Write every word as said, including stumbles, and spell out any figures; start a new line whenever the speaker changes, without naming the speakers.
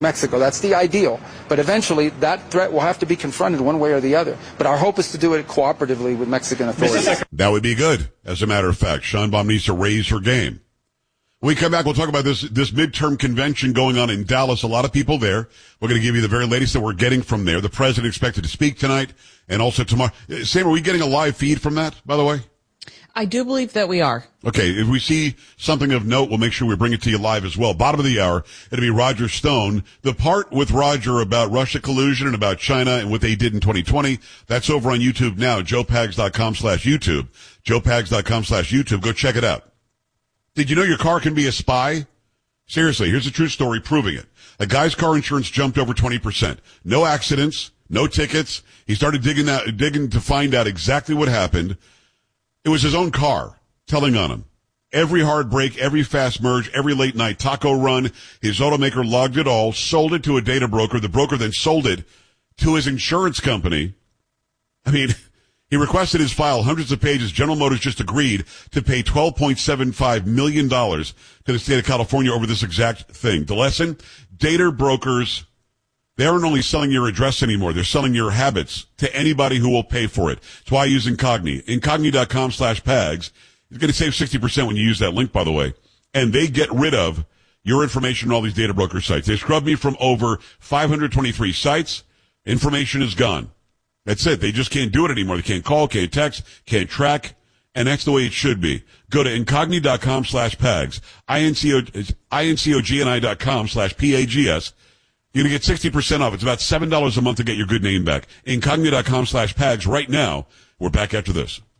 Mexico. That's the ideal. But eventually, that threat will have to be confronted one way or the other. But our hope is to do it cooperatively with Mexican authorities.
That would be good, as a matter of fact. Sheinbaum needs to raise her game. When we come back, we'll talk about this this midterm convention going on in Dallas. A lot of people there. We're going to give you the very latest that we're getting from there. The president expected to speak tonight and also tomorrow. Sam, are we getting a live feed from that, by the way?
I do believe that we are.
Okay, if we see something of note, we'll make sure we bring it to you live as well. Bottom of the hour, it'll be Roger Stone. The part with Roger about Russia collusion and about China and what they did in twenty twenty, that's over on YouTube now, joe pags dot com slash YouTube. joe pags dot com slash YouTube. Go check it out. Did you know your car can be a spy? Seriously, here's a true story proving it. A guy's car insurance jumped over twenty percent. No accidents, no tickets. He started digging out, digging to find out exactly what happened. It was his own car telling on him. Every hard break, every fast merge, every late night taco run, his automaker logged it all, sold it to a data broker. The broker then sold it to his insurance company. I mean, he requested his file, hundreds of pages. General Motors just agreed to pay twelve point seven five million dollars to the state of California over this exact thing. The lesson? Data brokers, they aren't only selling your address anymore, they're selling your habits to anybody who will pay for it. That's why I use Incogni. Incogni dot com slash Pags. You're going to save sixty percent when you use that link, by the way. And they get rid of your information on all these data broker sites. They scrubbed me from over five hundred twenty-three sites. Information is gone. That's it. They just can't do it anymore. They can't call, can't text, can't track. And that's the way it should be. Go to Incogni dot com slash Pags. I-N-C-O-G-N-I dot com slash P-A-G-S. You're going to get sixty percent off. It's about seven dollars a month to get your good name back. Incogni dot com slash Pags right now. We're back after this.